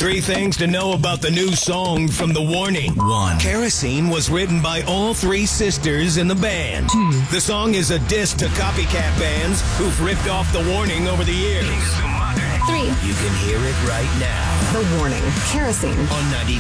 3 things to know about the new song from The Warning. 1. Kerosene was written by all 3 sisters in the band. 2. The song is a diss to copycat bands who've ripped off The Warning over the years. 3. You can hear it right now The Warning. Kerosene. on 95.